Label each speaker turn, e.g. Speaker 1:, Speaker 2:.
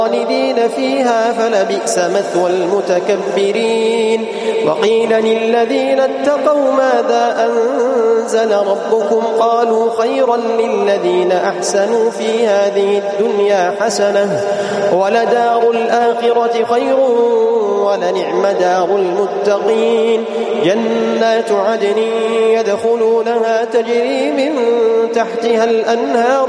Speaker 1: خالدين فيها فلبئس مثوى المتكبرين. وقيل للذين اتقوا ماذا أنزل ربكم قالوا خيرا للذين أحسنوا في هذه الدنيا حسنة ولدار الآخرة خير ولنعم دار المتقين. جنات عدن يدخلونها تجري من تحتها الأنهار